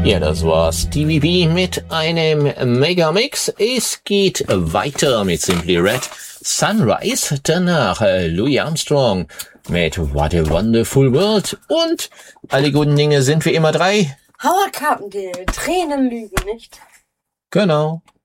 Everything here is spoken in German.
Ja, das war Stevie B mit einem Megamix. Es geht weiter mit Simply Red, Sunrise, danach Louis Armstrong mit What a Wonderful World und alle guten Dinge sind wie immer drei. Howard Carpendale, Tränen lügen nicht. Genau.